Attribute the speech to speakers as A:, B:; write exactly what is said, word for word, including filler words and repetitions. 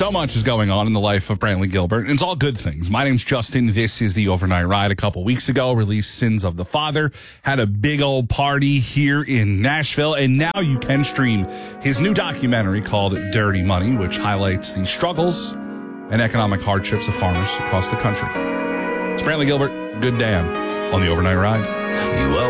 A: So much is going on in the life of Brantley Gilbert, and it's all good things. My name's Justin. This is the Overnight Ride. A couple weeks ago, released Sins of the Father, had a big old party here in Nashville, and now you can stream his new documentary called Dirty Money, which highlights the struggles and economic hardships of farmers across the country. It's Brantley Gilbert. Good damn on the Overnight Ride.
B: You